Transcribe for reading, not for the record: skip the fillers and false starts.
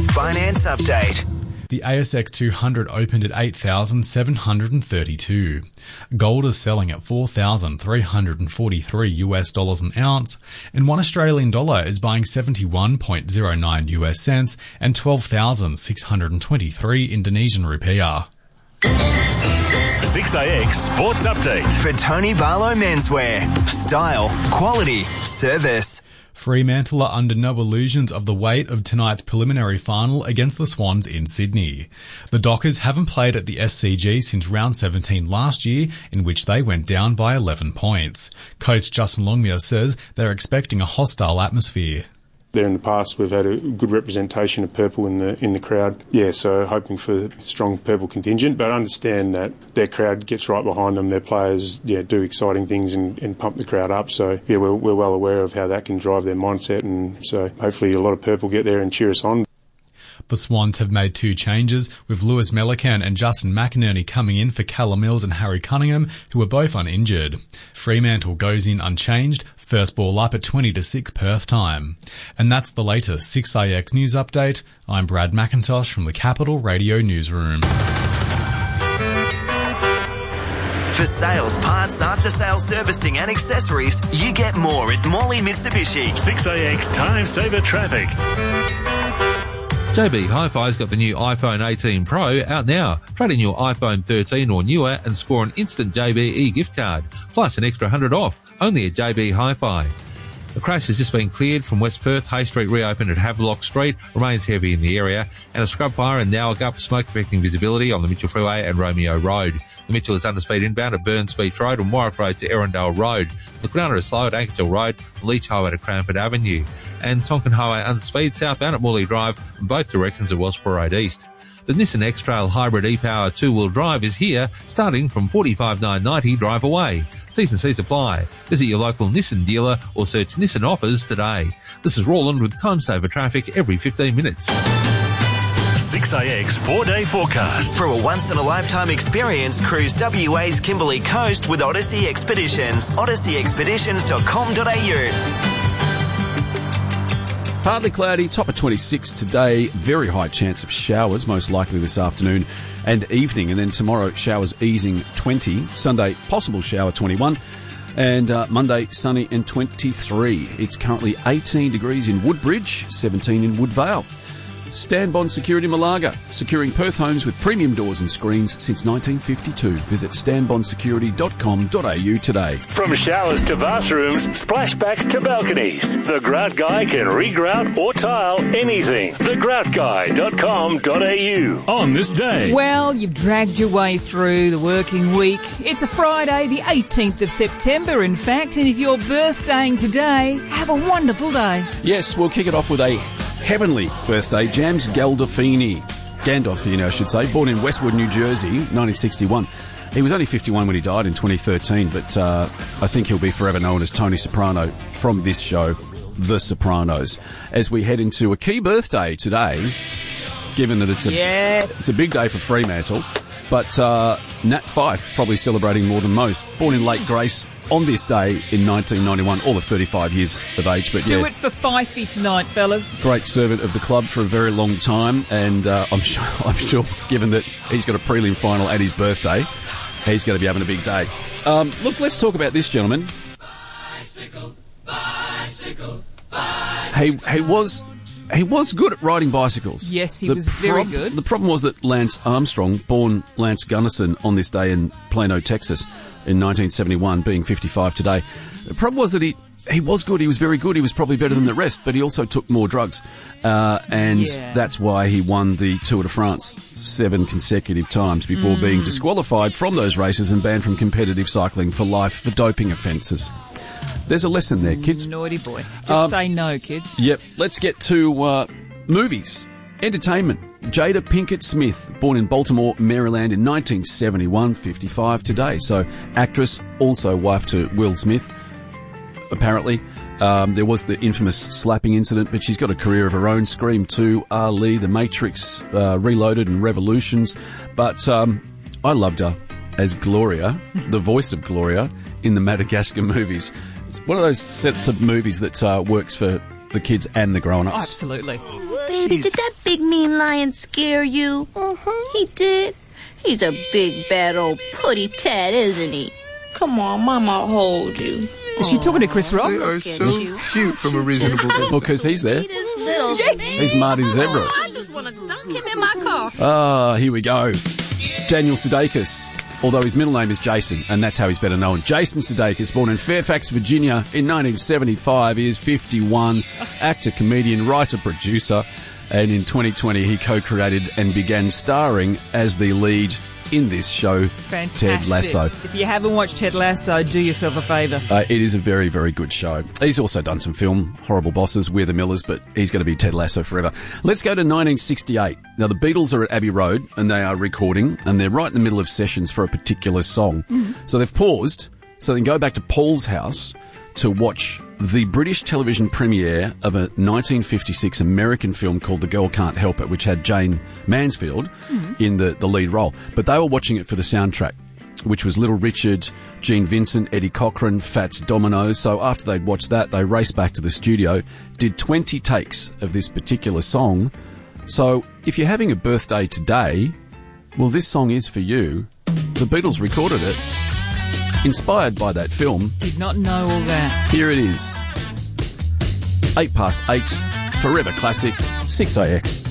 Finance Update. The ASX 200 opened at 8,732. Gold is selling at $4,343 an ounce, and $1 Australian dollar is buying 71.09 US cents and 12,623 Indonesian rupiah. 6AX Sports Update. For Tony Barlow Menswear. Style, quality, service. Fremantle are under no illusions of the weight of tonight's preliminary final against the Swans in Sydney. The Dockers haven't played at the SCG since round 17 last year, in which they went down by 11 points. Coach Justin Longmuir says they're expecting a hostile atmosphere. There in the past, we've had a good representation of purple in the crowd. Yeah, so hoping for a strong purple contingent, but understand that their crowd gets right behind them. Their players, do exciting things and pump the crowd up. So, we're well aware of how that can drive their mindset, and so hopefully a lot of purple get there and cheer us on. The Swans have made 2 changes, with Lewis Melican and Justin McInerney coming in for Callum Mills and Harry Cunningham, who are both uninjured. Fremantle goes in unchanged, first ball up at 20-6 Perth time. And that's the latest 6AX News Update. I'm Brad McIntosh from the Capital Radio Newsroom. For sales, parts, after-sales servicing and accessories, you get more at Morley Mitsubishi. 6AX Time Saver Traffic. JB Hi-Fi's got the new iPhone 18 Pro out now. Trade in your iPhone 13 or newer and score an instant JB gift card, plus an extra $100 off, only at JB Hi-Fi. The crash has just been cleared from West Perth. Hay Street reopened at Havelock Street, remains heavy in the area, and a scrub fire in Nowagup, smoke affecting visibility on the Mitchell Freeway and Romeo Road. The Mitchell is under speed inbound at Burns Beach Road and Warwick Road to Erindale Road. The Crown is slow at Ankertel Road, Leach Highway to Cranford Avenue, and Tonkin Highway under speed southbound at Morley Drive in both directions at Wellsborough Road East. The Nissan X-Trail Hybrid e-Power 2-wheel drive is here, starting from $45,990 drive away. T's and C's apply. Visit your local Nissan dealer or search Nissan offers today. This is Roland with Time Saver Traffic every 15 minutes. 6AX 4-day forecast. For a once-in-a-lifetime experience, cruise WA's Kimberley Coast with Odyssey Expeditions. odysseyexpeditions.com.au. Partly cloudy, top of 26 today. Very high chance of showers, most likely this afternoon and evening. And then tomorrow, showers easing 20. Sunday, possible shower 21. And Monday, sunny and 23. It's currently 18 degrees in Woodbridge, 17 in Woodvale. Stanbond Security Malaga, securing Perth homes with premium doors and screens since 1952. Visit stanbondsecurity.com.au today. From showers to bathrooms, splashbacks to balconies, the Grout Guy can regrout or tile anything. thegroutguy.com.au. On this day. Well, you've dragged your way through the working week. It's a Friday, the 18th of September, in fact, and if you're birthdaying today, have a wonderful day. Yes, we'll kick it off with a heavenly birthday. James Gandolfini, I should say, born in Westwood, New Jersey, 1961. He was only 51 when he died in 2013, but I think he'll be forever known as Tony Soprano from this show, The Sopranos. As we head into a key birthday today, given that it's a big day for Fremantle, but Nat Fyfe probably celebrating more than most. Born in Lake Grace on this day in 1991, all of 35 years of age. But Do it for Fyfey tonight, fellas. Great servant of the club for a very long time, and I'm sure, given that he's got a prelim final at his birthday, he's going to be having a big day. Look, let's talk about this gentleman. Bicycle, bicycle, bicycle. He was good at riding bicycles. Yes, he was very good. The problem was that Lance Armstrong, born Lance Gunnison on this day in Plano, Texas, in 1971, being 55 today. The problem was that he was good. He was very good. He was probably better than the rest, but he also took more drugs. That's why he won the Tour de France 7 consecutive times before being disqualified from those races and banned from competitive cycling for life for doping offences. There's a lesson there, kids. Naughty boy. Just say no, kids. Yep. Let's get to movies. Entertainment. Jada Pinkett Smith, born in Baltimore, Maryland in 1971, 55 today. So, actress, also wife to Will Smith, apparently. There was the infamous slapping incident, but she's got a career of her own. Scream 2, Ali, The Matrix, Reloaded and Revolutions. But I loved her as Gloria, the voice of Gloria, in the Madagascar movies. It's one of those sets of movies that works for the kids and the grown-ups. Oh, absolutely. Baby, did that big mean lion scare you? He did. He's a big, bad old putty tat, isn't he? Come on, Mama, hold you. Is she talking to Chris Rock? They are so cute from a reasonable distance. Well, because he's there. He's Marty Zebra. I just want to dunk him in my car. Ah, here we go. Daniel Sudeikis, although his middle name is Jason, and that's how he's better known. Jason Sudeikis, born in Fairfax, Virginia in 1975. He is 51, actor, comedian, writer, producer, and in 2020 he co-created and began starring as the lead in this show, Fantastic. Ted Lasso. If you haven't watched Ted Lasso, do yourself a favour. It is a very, very good show. He's also done some film, Horrible Bosses, We're the Millers, but he's going to be Ted Lasso forever. Let's go to 1968. Now, the Beatles are at Abbey Road, and they are recording, and they're right in the middle of sessions for a particular song. So they've paused, so they can go back to Paul's house to watch the British television premiere of a 1956 American film called The Girl Can't Help It, which had Jane Mansfield in the lead role. But they were watching it for the soundtrack, which was Little Richard, Gene Vincent, Eddie Cochran, Fats Domino. So after they'd watched that, they raced back to the studio, did 20 takes of this particular song. So if you're having a birthday today, well, this song is for you. The Beatles recorded it, inspired by that film. Did not know all that. Here it is. 8 past 8, Forever Classic, 6AX.